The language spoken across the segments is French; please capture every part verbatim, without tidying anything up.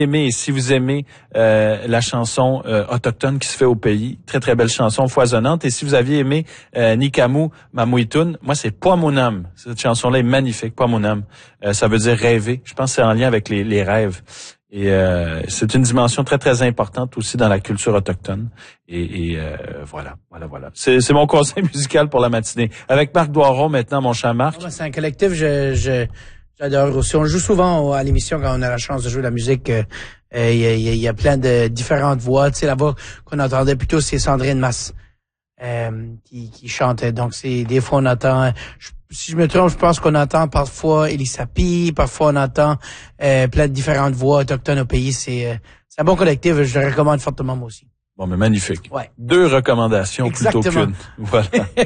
aimez et si vous aimez euh, la chanson euh, autochtone qui se fait au pays, très très belle chanson foisonnante. Et si vous aviez aimé euh, Nikamu Mamuitun, moi c'est Pas mon âme. Cette chanson-là est magnifique, Pas mon âme. Euh, ça veut dire rêver. Je pense que c'est en lien avec les, les rêves. Et euh, c'est une dimension très très importante aussi dans la culture autochtone. Et, et euh, voilà, voilà, voilà. C'est, c'est mon conseil musical pour la matinée. Avec Marc Doiron maintenant, mon cher Marc. C'est un collectif. Je, je J'adore aussi. On joue souvent à l'émission quand on a la chance de jouer de la musique. Il euh, y, a, y, a, y a plein de différentes voix. Tu sais, la voix qu'on entendait plutôt, c'est Sandrine Masse euh, qui, qui chantait. Donc, c'est des fois on entend. Je, si je me trompe, je pense qu'on entend parfois Elissa Pi, parfois on entend euh, plein de différentes voix autochtones au pays. C'est, euh, c'est un bon collectif. Je le recommande fortement moi aussi. Bon, mais magnifique. Ouais. Deux recommandations Exactement. Plutôt qu'une. Voilà.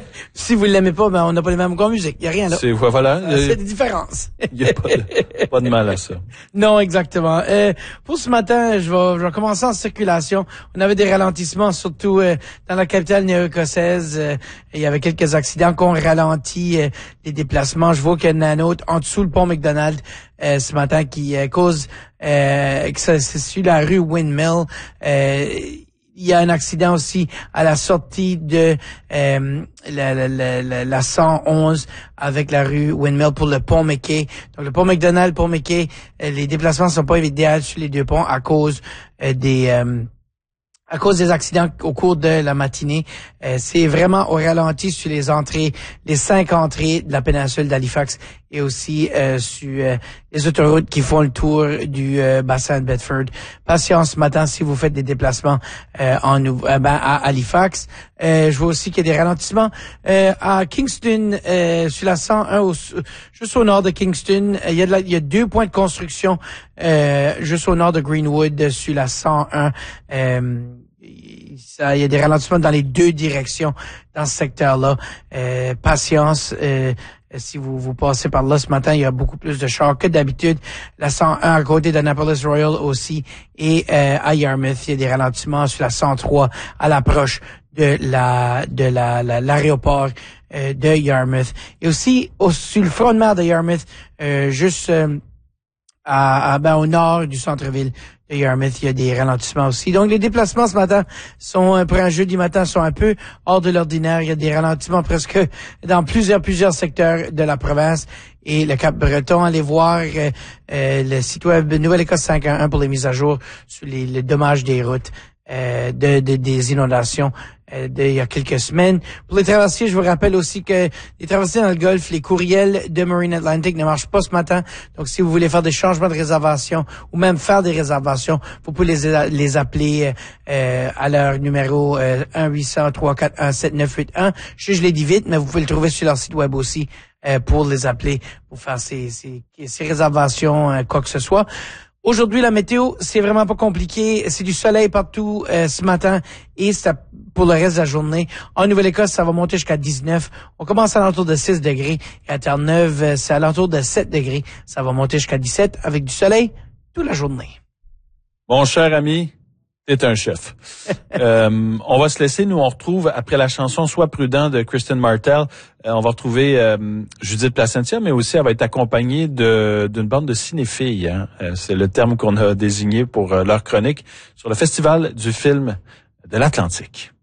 Si vous l'aimez pas, ben on n'a pas les mêmes goûts en musique. Il y a rien là. C'est voilà. Euh, c'est des différences. Il y a pas de, pas de mal à ça. Non, exactement. Euh, pour ce matin, je vais, je vais commencer en circulation. On avait des ralentissements, surtout euh, dans la capitale néo-écossaise. Euh, il y avait quelques accidents qu'on ralentit euh, les déplacements. Je vois qu'il y en a un autre en dessous le pont McDonald euh, ce matin qui euh, cause euh, que ça, c'est sur la rue Windmill. Euh, Il y a un accident aussi à la sortie de euh, la, la, la, la cent onze avec la rue Windmill pour le pont McKay. Donc le pont McDonald, pont McKay, euh, les déplacements sont pas idéaux sur les deux ponts à cause euh, des euh, à cause des accidents au cours de la matinée. Euh, c'est vraiment au ralenti sur les entrées, les cinq entrées de la péninsule d'Halifax et aussi euh, sur euh, les autoroutes qui font le tour du euh, bassin de Bedford. Patience ce matin si vous faites des déplacements euh, en euh, ben, à Halifax. Euh, je vois aussi qu'il y a des ralentissements euh, à Kingston euh, sur la cent un, au, juste au nord de Kingston. Il y a de la, il y a deux points de construction euh, juste au nord de Greenwood sur la cent un. Euh, Ça, il y a des ralentissements dans les deux directions dans ce secteur-là. Euh, patience, euh, si vous vous passez par là ce matin, il y a beaucoup plus de chars que d'habitude. La cent un à côté d'Annapolis Royal aussi et euh, à Yarmouth, il y a des ralentissements sur la cent trois à l'approche de la de la, la l'aéroport euh, de Yarmouth. Et aussi au, sur le front de mer de Yarmouth, euh, juste euh, à, à ben, au nord du centre-ville de Yarmouth, il y a des ralentissements aussi. Donc, les déplacements ce matin sont, pour un jeudi matin, sont un peu hors de l'ordinaire. Il y a des ralentissements presque dans plusieurs, plusieurs secteurs de la province. Et le Cap-Breton, allez voir euh, euh, le site web Nouvelle-Écosse cinq un un pour les mises à jour sur les, les dommages des routes, euh, de, de des inondations euh, d'il y a quelques semaines. Pour les traversiers, je vous rappelle aussi que les traversiers dans le Golfe, les courriels de Marine Atlantic ne marchent pas ce matin. Donc, si vous voulez faire des changements de réservation ou même faire des réservations, vous pouvez les, les appeler euh, à leur numéro euh, un huit zéro zéro trois quatre un sept neuf huit un. Je sais, je l'ai dit vite, mais vous pouvez le trouver sur leur site web aussi euh, pour les appeler, pour faire ces, ces, ces réservations, euh, quoi que ce soit. Aujourd'hui, la météo, c'est vraiment pas compliqué. C'est du soleil partout euh, ce matin et c'est pour le reste de la journée. En Nouvelle-Écosse, ça va monter jusqu'à dix-neuf. On commence à l'entour de six degrés. Et à Terre-Neuve, c'est à l'entour de sept degrés. Ça va monter jusqu'à dix-sept avec du soleil toute la journée. Mon cher ami, t'es un chef. euh, on va se laisser. Nous, on retrouve, après la chanson « Sois prudent » de Kristen Martell, euh, on va retrouver euh, Judith Placentia, mais aussi elle va être accompagnée de d'une bande de cinéphiles. Hein. Euh, c'est le terme qu'on a désigné pour euh, leur chronique sur le Festival du film de l'Atlantique.